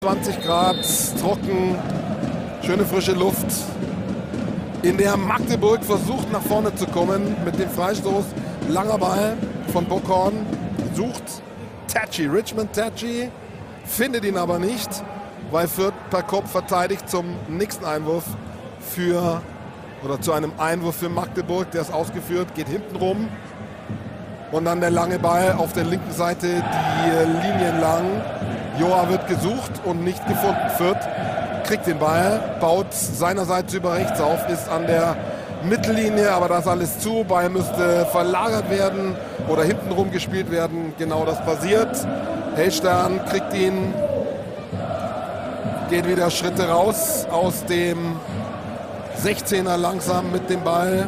20 Grad, trocken, schöne frische Luft, in der Magdeburg versucht nach vorne zu kommen mit dem Freistoß. Langer Ball von Bockhorn, sucht Tachi, Richmond Tachi, findet ihn aber nicht, weil Fürth per Kopf verteidigt zum nächsten Einwurf zu einem Einwurf für Magdeburg. Der ist ausgeführt, geht hinten rum und dann der lange Ball auf der linken Seite, die Linien lang. Joa wird gesucht und nicht gefunden. Fürth kriegt den Ball, baut seinerseits über rechts auf, ist an der Mittellinie, aber das alles zu. Ball müsste verlagert werden oder hintenrum gespielt werden. Genau das passiert. Hellstern kriegt ihn, geht wieder Schritte raus aus dem 16er langsam mit dem Ball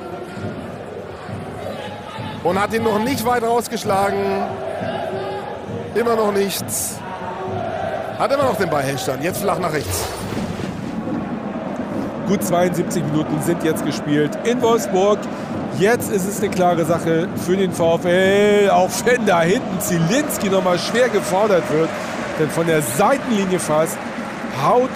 und hat ihn noch nicht weit rausgeschlagen. Immer noch nichts. Hat immer noch den Ball, Hellstern. Jetzt flach nach rechts. Gut 72 Minuten sind jetzt gespielt in Wolfsburg. Jetzt ist es eine klare Sache für den VfL. Auch wenn da hinten Zielinski nochmal schwer gefordert wird. Denn von der Seitenlinie fast haut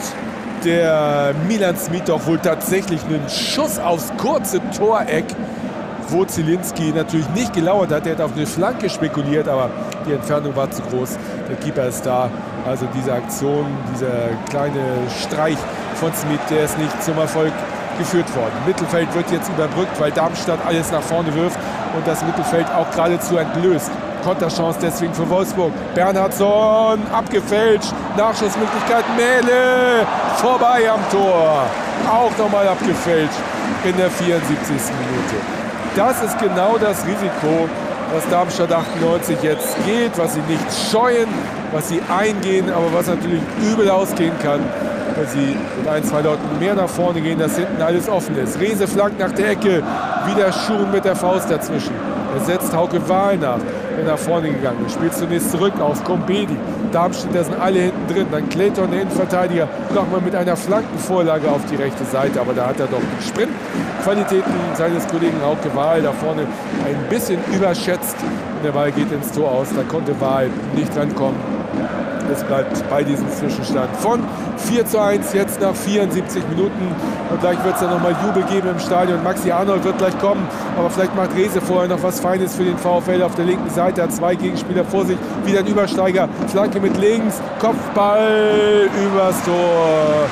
der Milan Smith doch wohl tatsächlich einen Schuss aufs kurze Toreck, wo Zielinski natürlich nicht gelauert hat. Er hat auf eine Flanke spekuliert, aber die Entfernung war zu groß. Der Keeper ist da. Also diese Aktion, dieser kleine Streich von Smith, der ist nicht zum Erfolg geführt worden. Mittelfeld wird jetzt überbrückt, weil Darmstadt alles nach vorne wirft und das Mittelfeld auch geradezu entblößt. Konterchance deswegen für Wolfsburg. Bernhardsson abgefälscht. Nachschussmöglichkeit. Mähle vorbei am Tor. Auch nochmal abgefälscht in der 74. Minute. Das ist genau das Risiko, was Darmstadt 98 jetzt geht, was sie nicht scheuen, was sie eingehen, aber was natürlich übel ausgehen kann, weil sie mit ein, zwei Leuten mehr nach vorne gehen, dass hinten alles offen ist. Rehse flankt nach der Ecke, wieder Schuhen mit der Faust dazwischen. Er setzt Hauke Wahl nach, der nach vorne gegangen ist. Spielt zunächst zurück auf Kombedi. Darmstadt, da sind alle hinten drin. Dann Clayton, der Innenverteidiger, nochmal mit einer Flankenvorlage auf die rechte Seite. Aber da hat er doch die Sprintqualitäten seines Kollegen Hauke Wahl da vorne ein bisschen überschätzt. Und der Ball geht ins Tor aus. Da konnte Wahl nicht rankommen. Es bleibt bei diesem Zwischenstand von 4:1 jetzt nach 74 Minuten. Und gleich wird es dann nochmal Jubel geben im Stadion. Maxi Arnold wird gleich kommen, aber vielleicht macht Rehse vorher noch was Feines für den VfL auf der linken Seite. Hat zwei Gegenspieler vor sich, wieder ein Übersteiger. Flanke mit links, Kopfball übers Tor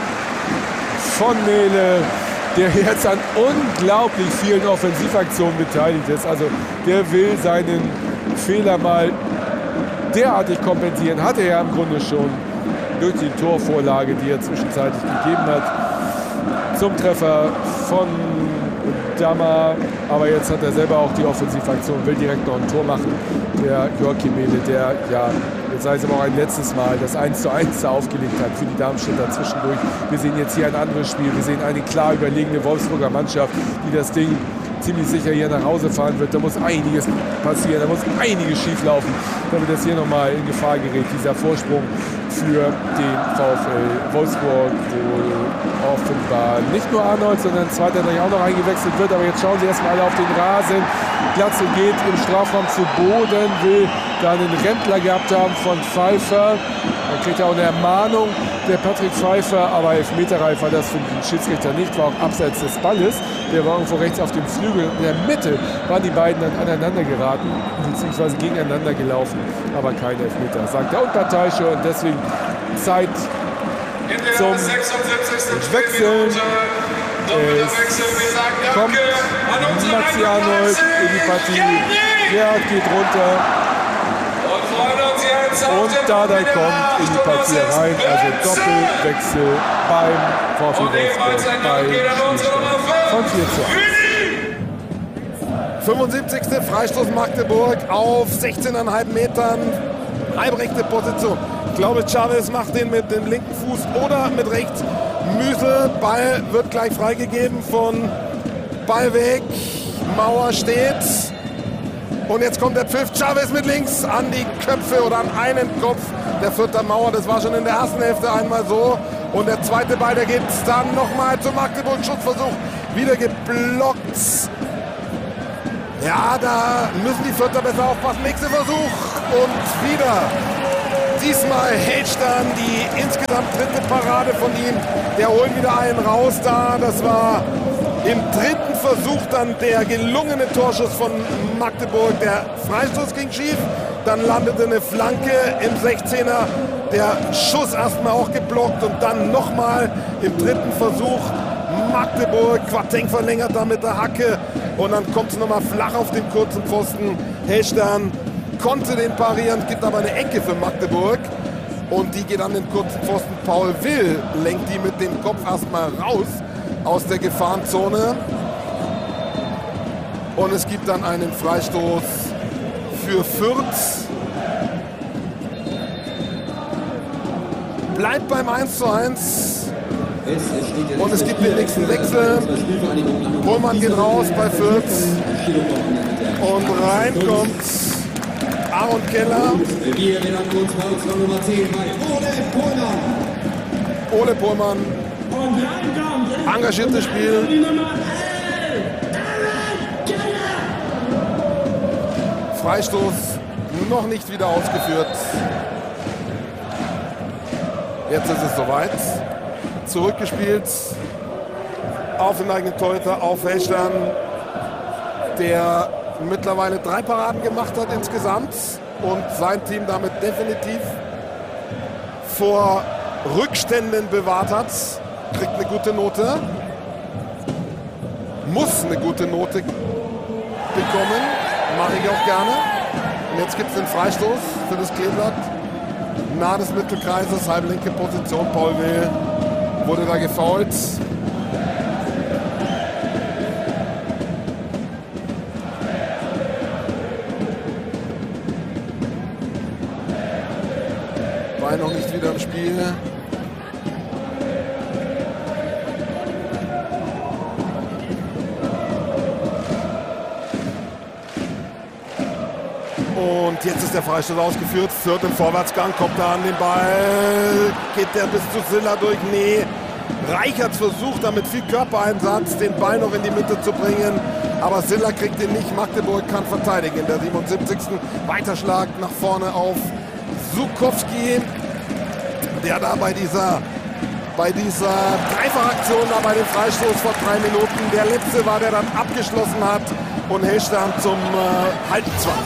von Mähle, der jetzt an unglaublich vielen Offensivaktionen beteiligt ist. Also der will seinen Fehler mal derartig kompensieren, hatte er im Grunde schon durch die Torvorlage, die er zwischenzeitlich gegeben hat, zum Treffer von Dammer. Aber jetzt hat er selber auch die Offensivaktion, will direkt noch ein Tor machen. Der Joachim Mähle, der ja, jetzt sei es aber auch ein letztes Mal, das 1:1 aufgelegt hat für die Darmstädter zwischendurch. Wir sehen jetzt hier ein anderes Spiel. Wir sehen eine klar überlegene Wolfsburger Mannschaft, die das Ding ziemlich sicher hier nach Hause fahren wird. Da muss einiges passieren, da muss einiges schief laufen, damit das hier nochmal in Gefahr gerät, dieser Vorsprung für den VfL Wolfsburg, wo offenbar nicht nur Arnold, sondern ein zweiter gleich auch noch eingewechselt wird. Aber jetzt schauen Sie erstmal alle auf den Rasen. Glatzel geht im Strafraum zu Boden, will da einen Rempler gehabt haben von Pfeiffer. Dann kriegt er auch eine Ermahnung, der Patrick Pfeiffer, aber elfmeterreif war das für den Schiedsrichter nicht, war auch abseits des Balles. Der war irgendwo rechts auf dem Flügel. In der Mitte waren die beiden dann aneinander geraten, beziehungsweise gegeneinander gelaufen, aber kein Elfmeter, sagt der Unparteiische, und deswegen Zeit zum Wechseln. Es kommt Maxi Arnold in die Partie. Gerhard geht runter. Und Dardai kommt in die Partie rein. Also Doppelwechsel beim VfL Wolfsburg bei Spielstand von 4:1. 75. Freistoß Magdeburg auf 16,5 Metern. Halbrechte Position. Ich glaube, Chavez macht den mit dem linken Fuß oder mit rechts. Müsel, Ball wird gleich freigegeben von Ballweg. Mauer steht. Und jetzt kommt der Pfiff. Chavez mit links an die Köpfe oder an einen Kopf der Fürther Mauer. Das war schon in der ersten Hälfte einmal so. Und der zweite Ball, der geht dann nochmal zum Magdeburg. Schussversuch wieder geblockt. Ja, da müssen die Fürther besser aufpassen. Nächster Versuch und wieder Diesmal Hellstern, die insgesamt dritte Parade von ihm. Der holt wieder einen raus da. Das war im dritten Versuch dann der gelungene Torschuss von Magdeburg. Der Freistoß ging schief. Dann landete eine Flanke im 16er. Der Schuss erstmal auch geblockt und dann nochmal im dritten Versuch Magdeburg. Quateng verlängert da mit der Hacke und dann kommt es nochmal flach auf den kurzen Pfosten. Hellstern konnte den parieren, gibt aber eine Ecke für Magdeburg und die geht an den kurzen Pfosten. Paul Will lenkt die mit dem Kopf erstmal raus aus der Gefahrenzone und es gibt dann einen Freistoß für Fürth. Bleibt beim 1:1 und es gibt den nächsten Wechsel. Pohlmann geht raus bei Fürth und rein kommt Aaron Keller. Ole Pohlmann. Engagiertes Spiel. Freistoß noch nicht wieder ausgeführt. Jetzt ist es soweit. Zurückgespielt auf den eigenen Torhüter, auf Hellstern, der mittlerweile 3 Paraden gemacht hat insgesamt und sein Team damit definitiv vor Rückständen bewahrt hat. Kriegt eine gute Note. Muss eine gute Note bekommen. Mache ich auch gerne. Und jetzt gibt es den Freistoß für das Kleeblatt. Nahe des Mittelkreises, halblinke Position. Paul Will wurde da gefoult. War noch nicht wieder im Spiel. Und jetzt ist der Freistoß ausgeführt. Fürth im Vorwärtsgang, kommt da an den Ball. Geht der bis zu Silla durch? Nee. Reichert versucht da mit viel Körpereinsatz den Ball noch in die Mitte zu bringen. Aber Silla kriegt ihn nicht. Magdeburg kann verteidigen in der 77. Weiterschlag nach vorne auf Zukowski. Der da bei dieser Dreifachaktion da bei dem Freistoß vor 3 Minuten der letzte war, der dann abgeschlossen hat. Und Hellstern zum Haltenzwang.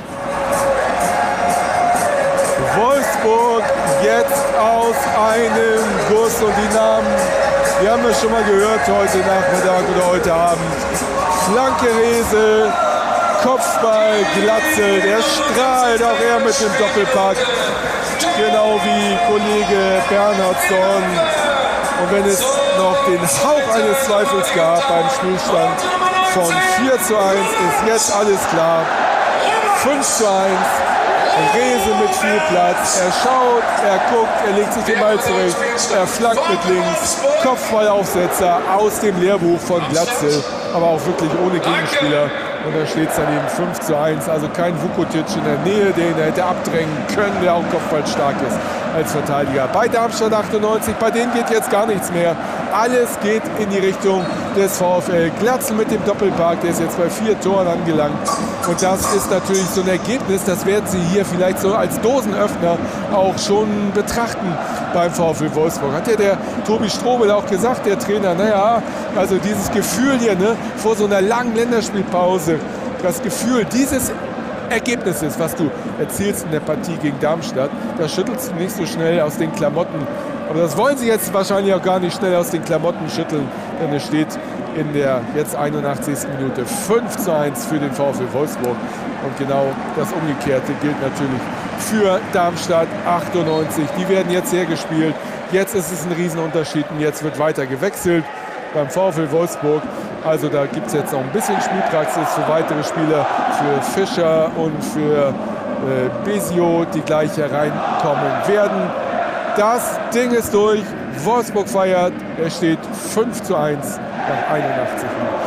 Wolfsburg jetzt aus einem Guss und die Namen, die haben wir schon mal gehört heute Nachmittag oder heute Abend. Flanke Rehse, Kopfball Glatzel, der strahlt auch er mit dem Doppelpack, genau wie Kollege Bernhardsson. Und wenn es noch den Hauch eines Zweifels gab beim Spielstand von 4:1, ist jetzt alles klar. 5:1. Rehse mit viel Platz. Er schaut, er guckt, er legt sich den Ball zurecht. Er flankt mit links. Kopfballaufsetzer aus dem Lehrbuch von Glatzel. Aber auch wirklich ohne Gegenspieler. Und da steht es dann eben 5:1. Also kein Vukotic in der Nähe, den er hätte abdrängen können, der auch kopfballstark ist als Verteidiger. Bei Darmstadt 98, bei denen geht jetzt gar nichts mehr. Alles geht in die Richtung des VfL. Glatzel mit dem Doppelpack, der ist jetzt bei 4 Toren angelangt. Und das ist natürlich so ein Ergebnis, das werden Sie hier vielleicht so als Dosenöffner auch schon betrachten beim VfL Wolfsburg. Hat ja der Tobi Strobel auch gesagt, der Trainer, naja, also dieses Gefühl hier, ne, vor so einer langen Länderspielpause, das Gefühl dieses Ergebnisses, was du erzielst in der Partie gegen Darmstadt, das schüttelst du nicht so schnell aus den Klamotten. Aber das wollen sie jetzt wahrscheinlich auch gar nicht schnell aus den Klamotten schütteln, denn es steht in der jetzt 81. Minute 5:1 für den VfL Wolfsburg. Und genau das Umgekehrte gilt natürlich für Darmstadt 98. Die werden jetzt hergespielt. Jetzt ist es ein Riesenunterschied und jetzt wird weiter gewechselt beim VfL Wolfsburg. Also da gibt es jetzt noch ein bisschen Spielpraxis für weitere Spieler, für Fischer und für Besio, die gleich hereinkommen werden. Das Ding ist durch. Wolfsburg feiert. Es steht 5:1 nach 81 Minuten.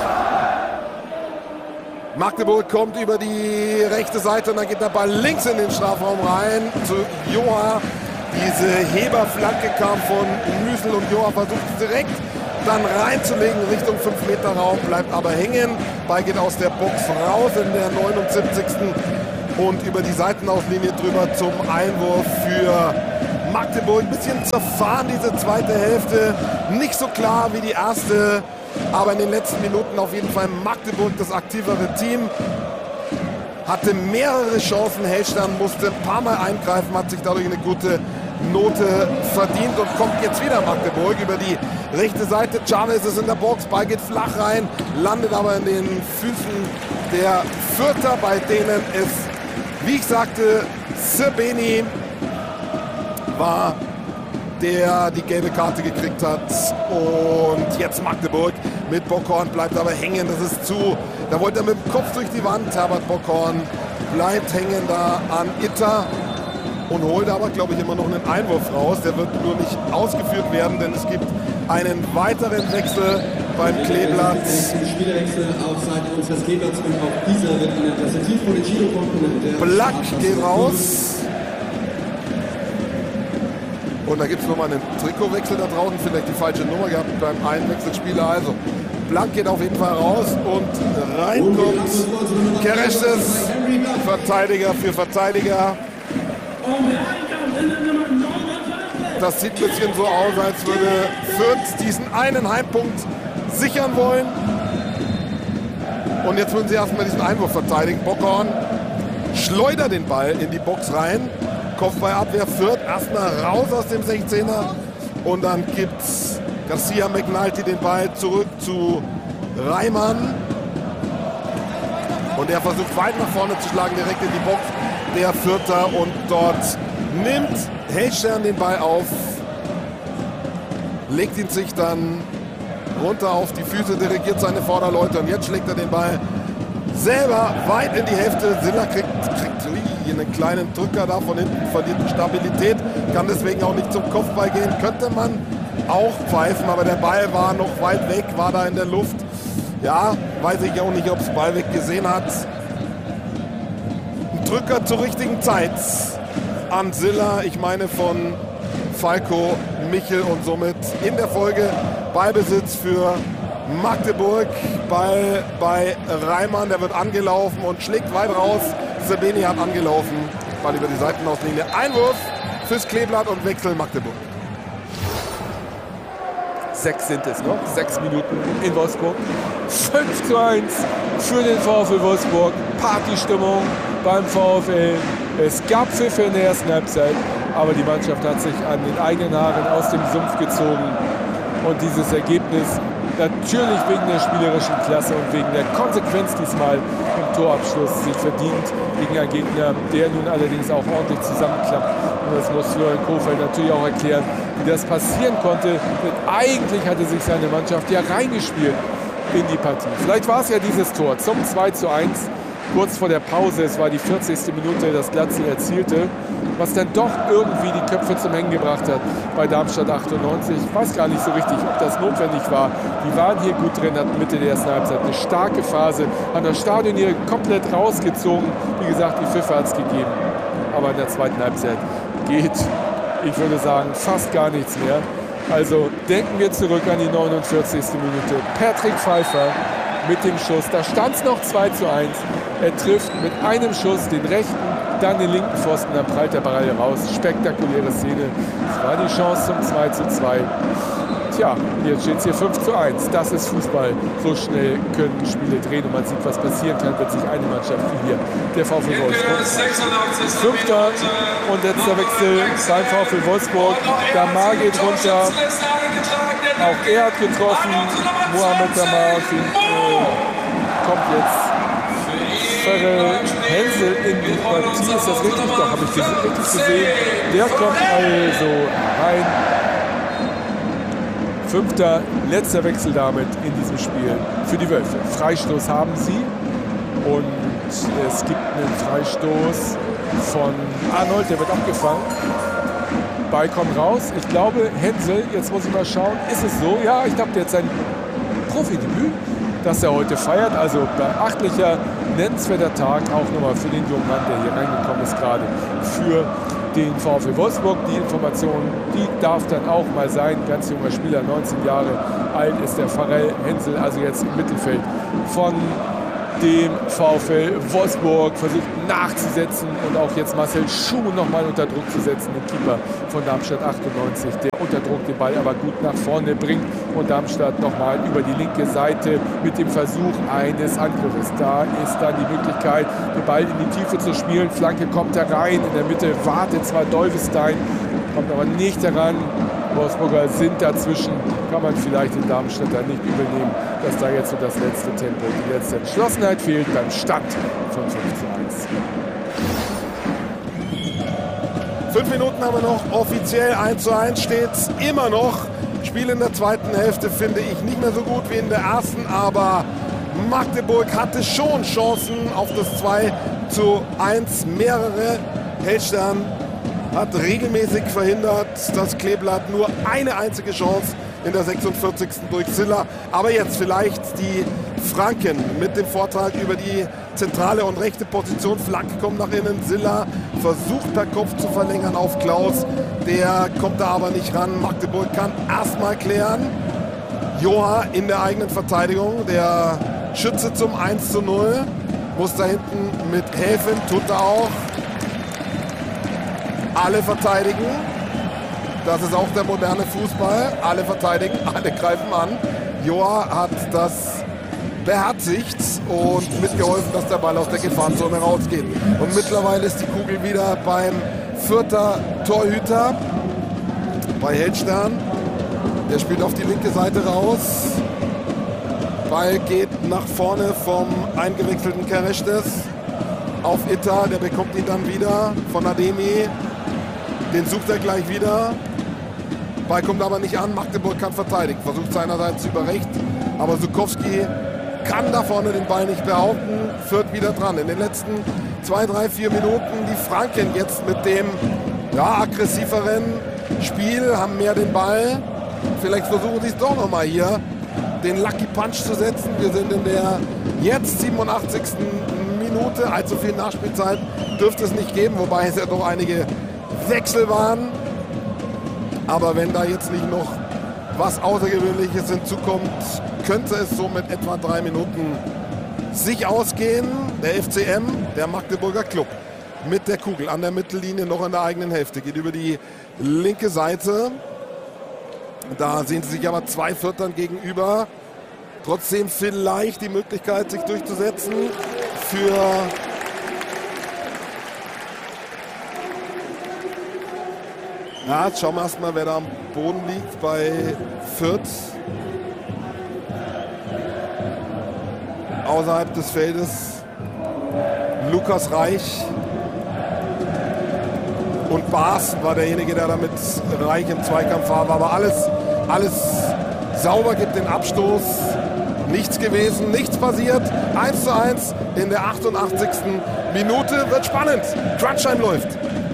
Magdeburg kommt über die rechte Seite und dann geht der Ball links in den Strafraum rein zu Joa. Diese Heberflanke kam von Müsel und Joa versucht direkt dann reinzulegen Richtung 5-Meter-Raum, bleibt aber hängen. Ball geht aus der Box raus in der 79. und über die Seitenauslinie drüber zum Einwurf für Magdeburg. Ein bisschen zerfahren diese zweite Hälfte, nicht so klar wie die erste, aber in den letzten Minuten auf jeden Fall Magdeburg das aktivere Team. Hatte mehrere Chancen, Hellstern musste ein paar Mal eingreifen, hat sich dadurch eine gute Note verdient und kommt jetzt wieder Magdeburg über die rechte Seite. Chavez ist in der Box, Ball geht flach rein, landet aber in den Füßen der Fürther, bei denen es, wie ich sagte, Srbeny war, der die gelbe Karte gekriegt hat. Und jetzt Magdeburg mit Bockhorn, bleibt aber hängen, das ist zu. Da wollte er mit dem Kopf durch die Wand. Herbert Bockhorn bleibt hängen da an Itter und holt aber, glaube ich, immer noch einen Einwurf raus. Der wird nur nicht ausgeführt werden, denn es gibt einen weiteren Wechsel beim Kleeblatt. Spielerwechsel auf Seiten unseres Kleeblatts und auch dieser wird eine Tastativ von den Chilo-Komponenten. Black geht raus. Und da gibt es nochmal einen Trikotwechsel da draußen, vielleicht die falsche Nummer gehabt beim Einwechselspieler. Also Blank geht auf jeden Fall raus und rein kommt Kerestes, Verteidiger für Verteidiger. Das sieht ein bisschen so aus, als würde Fürth diesen einen Heimpunkt sichern wollen. Und jetzt würden sie erstmal diesen Einwurf verteidigen. Bockhorn schleudert den Ball in die Box rein. Kopfballabwehr Fürth erstmal raus aus dem 16er. Und dann gibt Garcia McNulty den Ball zurück zu Reimann. Und er versucht weit nach vorne zu schlagen, direkt in die Box der Fürther. Und dort nimmt Hellstern den Ball auf, legt ihn sich dann runter auf die Füße, dirigiert seine Vorderleute. Und jetzt schlägt er den Ball selber weit in die Hälfte. Siller kriegt einen kleinen Drücker da von hinten, verliert die Stabilität, kann deswegen auch nicht zum Kopfball gehen. Könnte man auch pfeifen, aber der Ball war noch weit weg, war da in der Luft. Ja, weiß ich auch nicht, ob es Ball weg gesehen hat. Ein Drücker zur richtigen Zeit an Siller, ich meine von Falco Michel, und somit in der Folge Ballbesitz für Magdeburg. Ball bei Reimann, der wird angelaufen und schlägt weit raus. Srbeny hat angelaufen, Ball über die Seitenauslinie. Einwurf fürs Kleeblatt und Wechsel Magdeburg. 6 sind es noch, 6 Minuten in Wolfsburg. 5:1 für den VfL Wolfsburg. Partystimmung beim VfL. Es gab Pfiffe in der ersten Halbzeit, aber die Mannschaft hat sich an den eigenen Haaren aus dem Sumpf gezogen. Und dieses Ergebnis natürlich wegen der spielerischen Klasse und wegen der Konsequenz diesmal im Torabschluss sich verdient gegen einen Gegner, der nun allerdings auch ordentlich zusammenklappt. Und das muss Florian Kohfeldt natürlich auch erklären, wie das passieren konnte. Denn eigentlich hatte sich seine Mannschaft ja reingespielt in die Partie. Vielleicht war es ja dieses Tor zum 2:1. Kurz vor der Pause, es war die 40. Minute, das Glatzel erzielte, was dann doch irgendwie die Köpfe zum Hängen gebracht hat bei Darmstadt 98. Ich weiß gar nicht so richtig, ob das notwendig war. Die waren hier gut drin, hatten Mitte der ersten Halbzeit eine starke Phase, haben das Stadion hier komplett rausgezogen. Wie gesagt, die Pfiffe hat es gegeben. Aber in der zweiten Halbzeit geht, ich würde sagen, fast gar nichts mehr. Also denken wir zurück an die 49. Minute. Patrick Pfeiffer mit dem Schuss. Da stand es noch 2:1. Er trifft mit einem Schuss den rechten, dann den linken Pfosten, dann prallt der Ball raus. Spektakuläre Szene. Das war die Chance zum 2:2. Tja, jetzt steht es hier 5:1. Das ist Fußball. So schnell können die Spiele drehen und man sieht, was passieren kann, wenn sich eine Mannschaft wie hier, der VfL Wolfsburg. 5. und letzter Wechsel beim VfL Wolfsburg. Damar geht runter. Auch er hat getroffen. Mohamed Damar kommt jetzt Ferrell Hensel in die Partie. Ist das richtig? Doch, habe ich richtig gesehen. Der kommt also rein. 5. letzter Wechsel damit in diesem Spiel für die Wölfe. Freistoß haben sie und es gibt einen Freistoß von Arnold, der wird abgefangen. Ball kommt raus. Ich glaube, Hensel, jetzt muss ich mal schauen, ist es so? Ja, ich glaube, der hat sein Profidebüt, das er heute feiert. Also beachtlicher, nennenswerter Tag, auch nochmal für den jungen Mann, der hier reingekommen ist, gerade für den VfL Wolfsburg. Die Information, die darf dann auch mal sein. Ganz junger Spieler, 19 Jahre alt ist der Ferrell Hensel, also jetzt im Mittelfeld von dem VfL Wolfsburg, versucht nachzusetzen und auch jetzt Marcel Schuh nochmal unter Druck zu setzen, den Keeper von Darmstadt 98, der unter Druck den Ball aber gut nach vorne bringt und Darmstadt nochmal über die linke Seite mit dem Versuch eines Angriffes. Da ist dann die Möglichkeit, den Ball in die Tiefe zu spielen. Flanke kommt herein, in der Mitte wartet zwar Dolvestein, kommt aber nicht heran. Wolfsburger sind dazwischen, kann man vielleicht in Darmstadt da nicht übernehmen, dass da jetzt so das letzte Tempo, die letzte Entschlossenheit fehlt beim Stand von 5:1. 5 Minuten haben wir noch, offiziell 1:1 steht es immer noch. Spiel in der zweiten Hälfte finde ich nicht mehr so gut wie in der ersten, aber Magdeburg hatte schon Chancen auf das 2:1, mehrere. Hellstern hat regelmäßig verhindert, dass Kleeblatt nur eine einzige Chance in der 46. durch Ziller. Aber jetzt vielleicht die Franken mit dem Vortrag über die zentrale und rechte Position. Flanke kommt nach innen. Ziller versucht per Kopf zu verlängern auf Klaus. Der kommt da aber nicht ran. Magdeburg kann erstmal klären. Joa in der eigenen Verteidigung. Der Schütze zum 1:0. Muss da hinten mit helfen. Tut er auch. Alle verteidigen. Das ist auch der moderne Fußball. Alle verteidigen, alle greifen an. Joa hat das beherzigt und mitgeholfen, dass der Ball aus der Gefahrenzone rausgeht. Und mittlerweile ist die Kugel wieder beim Fürther Torhüter, bei Hellstern. Der spielt auf die linke Seite raus. Ball geht nach vorne vom eingewechselten Kereshtes auf Itta. Der bekommt ihn dann wieder von Ademi. Den sucht er gleich wieder. Ball kommt aber nicht an. Magdeburg kann verteidigen. Versucht seinerseits über rechts. Aber Sukowski kann da vorne den Ball nicht behaupten. Fürth wieder dran. In den letzten 2, 3, 4 Minuten die Franken jetzt mit dem aggressiveren Spiel. Haben mehr den Ball. Vielleicht versuchen sie es doch nochmal hier, den Lucky Punch zu setzen. Wir sind in der jetzt 87. Minute. Allzu viel Nachspielzeit dürfte es nicht geben. Wobei es ja doch einige Wechsel waren, aber wenn da jetzt nicht noch was Außergewöhnliches hinzukommt, könnte es so mit etwa 3 Minuten sich ausgehen. Der FCM, der Magdeburger Club, mit der Kugel an der Mittellinie noch in der eigenen Hälfte, geht über die linke Seite. Da sehen sie sich aber 2 Viertern gegenüber. Trotzdem vielleicht die Möglichkeit, sich durchzusetzen für jetzt schauen wir erstmal, wer da am Boden liegt bei Fürth. Außerhalb des Feldes Lukas Reich. Und Baas war derjenige, der da mit Reich im Zweikampf war. Aber alles sauber, gibt den Abstoß. Nichts gewesen, nichts passiert. 1:1 in der 88. Minute. Wird spannend. Crunchtime läuft.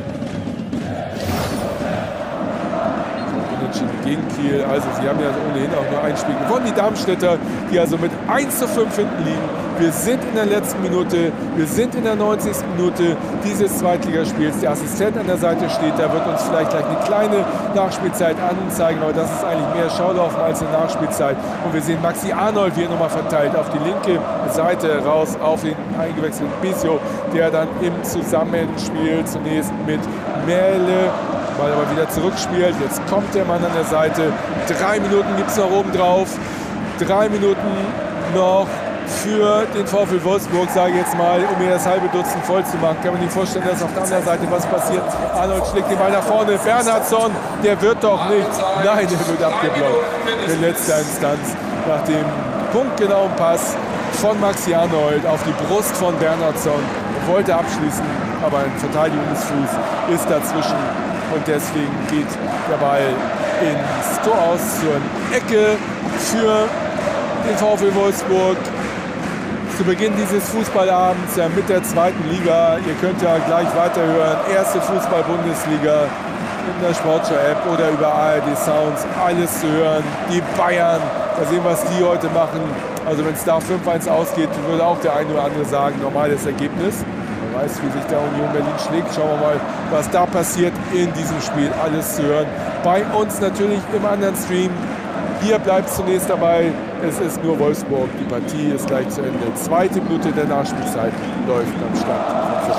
Gegen Kiel. Also sie haben ja ohnehin auch nur ein Spiel gewonnen. Die Darmstädter, die also mit 1:5 hinten liegen. Wir sind in der letzten Minute, wir sind in der 90. Minute dieses Zweitligaspiels. Der Assistent an der Seite steht, da wird uns vielleicht gleich eine kleine Nachspielzeit anzeigen, aber das ist eigentlich mehr Schaulaufen als eine Nachspielzeit. Und wir sehen Maxi Arnold, wie er nochmal verteilt, auf die linke Seite raus, auf den eingewechselten Bisio, der dann im Zusammenspiel zunächst mit Mähle Ball aber wieder zurückspielt. Jetzt kommt der Mann an der Seite. 3 Minuten gibt es noch oben drauf. 3 Minuten noch für den VfL Wolfsburg, sage ich jetzt mal, um hier das halbe Dutzend voll zu machen. Kann man sich vorstellen, dass auf der anderen Seite was passiert. Arnold schlägt den Ball nach vorne. Bernhardsson, der wird doch nicht. Nein, der wird abgeblockt. In letzter Instanz nach dem punktgenauen Pass von Maxi Arnold auf die Brust von Bernhardsson. Er wollte abschließen, aber ein Verteidigungsfuß ist dazwischen. Und deswegen geht der Ball ins Tor aus zur Ecke für den VfL Wolfsburg. Zu Beginn dieses Fußballabends ja mit der 2. Liga. Ihr könnt ja gleich weiterhören. 1. Fußball-Bundesliga in der Sportschau-App oder über ARD Sounds. Alles zu hören. Die Bayern, da sehen wir, was die heute machen. Also wenn es da 5-1 ausgeht, würde auch der eine oder andere sagen, normales Ergebnis. Man weiß, wie sich der Union Berlin schlägt. Schauen wir mal, was da passiert in diesem Spiel. Alles zu hören. Bei uns natürlich im anderen Stream Hier bleibt es zunächst dabei, es ist nur Wolfsburg. Die Partie ist gleich zu Ende. 2. Minute der Nachspielzeit läuft am Stand von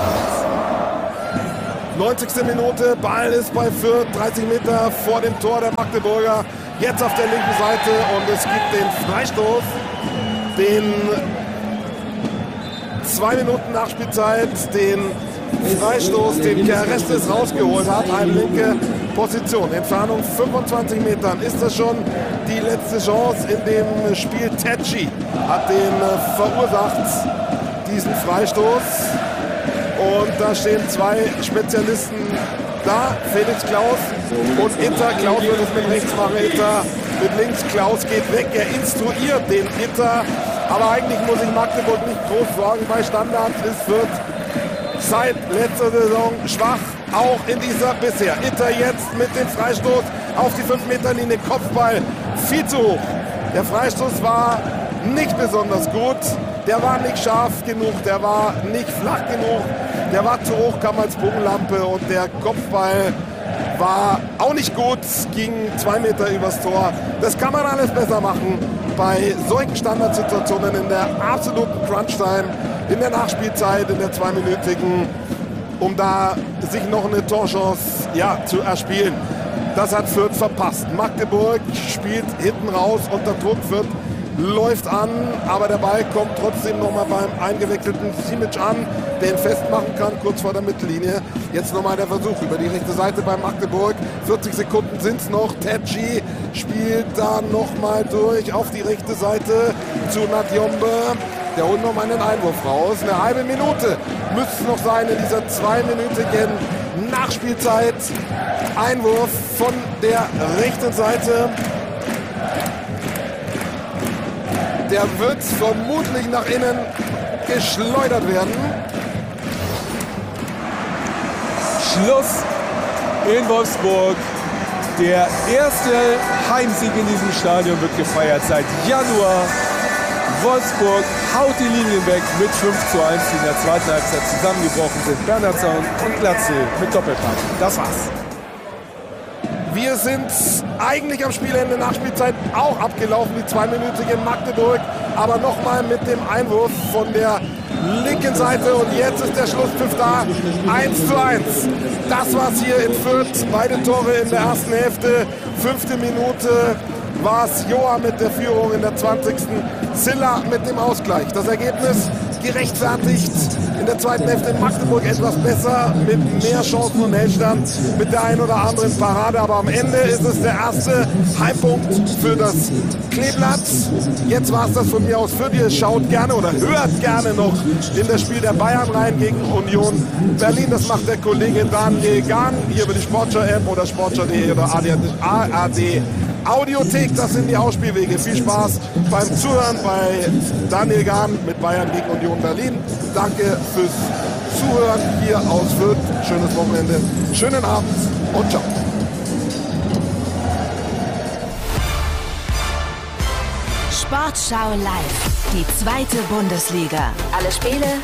90. Minute, Ball ist bei Fürth, 30 Meter vor dem Tor der Magdeburger. Jetzt auf der linken Seite und es gibt den Freistoß. Den 2 Minuten Nachspielzeit, den Freistoß, den Kerestes rausgeholt hat. Eine linke Position, Entfernung 25 Metern. Ist das schon die letzte Chance in dem Spiel? Tetschi hat den verursacht, diesen Freistoß. Und da stehen 2 Spezialisten da, Felix Klaus und Itter. Klaus wird es mit rechts machen, Itter mit links. Klaus geht weg, er instruiert den Itter. Aber eigentlich muss sich Magdeburg nicht groß sorgen. Bei Standards ist Fürth seit letzter Saison schwach, auch in dieser bisher. Itter jetzt mit dem Freistoß auf die 5-Meter-Linie, Kopfball viel zu hoch. Der Freistoß war nicht besonders gut, der war nicht scharf genug, der war nicht flach genug, der war zu hoch, kam als Bogenlampe und der Kopfball war auch nicht gut, ging 2 Meter übers Tor. Das kann man alles besser machen bei solchen Standardsituationen in der absoluten Crunch-Time, in der Nachspielzeit, in der 2-minütigen, um da sich noch eine Torchance zu erspielen. Das hat Fürth verpasst. Magdeburg spielt hinten raus unter Druck. Fürth läuft an, aber der Ball kommt trotzdem nochmal beim eingewechselten Simic an, der ihn festmachen kann, kurz vor der Mittellinie. Jetzt nochmal der Versuch über die rechte Seite bei Magdeburg. 40 Sekunden sind es noch. Tetschi spielt da nochmal durch auf die rechte Seite zu Nadjombe. Der holt nochmal einen Einwurf raus. Eine halbe Minute müsste es noch sein in dieser 2-minütigen Nachspielzeit. Einwurf von der rechten Seite. Der wird vermutlich nach innen geschleudert werden. Schluss in Wolfsburg. Der erste Heimsieg in diesem Stadion wird gefeiert seit Januar. Wolfsburg haut die Linien weg mit 5:1, die in der zweiten Halbzeit zusammengebrochen sind. Bernhardsson und Glatzel mit Doppelpack. Das war's. Wir sind eigentlich am Spielende, Nachspielzeit auch abgelaufen, die 2-minütige in Magdeburg, aber nochmal mit dem Einwurf von der linken Seite und jetzt ist der Schlusspfiff da, 1:1. Das war's hier in Fürth, beide Tore in der ersten Hälfte, 5. Minute war es Joa mit der Führung in der 20. Ziller mit dem Ausgleich. Das Ergebnis gerechtfertigt. In der zweiten Hälfte Magdeburg etwas besser, mit mehr Chancen und Hellstand, mit der einen oder anderen Parade. Aber am Ende ist es der erste Heimpunkt für das Kleeblatt. Jetzt war es das von mir aus für dir. Schaut gerne oder hört gerne noch in das Spiel der Bayern rein gegen Union Berlin. Das macht der Kollege Daniel Gahn hier über die Sportschau-App oder sportschau.de oder ARD Audiothek. Das sind die Ausspielwege. Viel Spaß beim Zuhören bei Daniel Gahn mit Bayern gegen Union Berlin. Danke fürs Zuhören hier aus Fürth. Schönes Wochenende, schönen Abend und ciao. Sportschau live, die 2. Bundesliga. Alle Spiele